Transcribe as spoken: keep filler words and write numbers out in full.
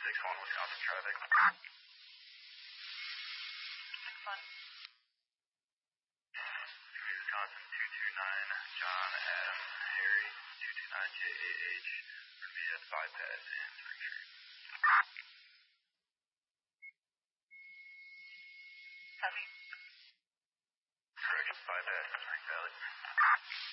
six one Wisconsin traffic. six one. Wisconsin two two nine, John Adam Harry, two two nine J A H, for V S bypass and Spring Street. Copy. Correction, bypass and Spring Valley.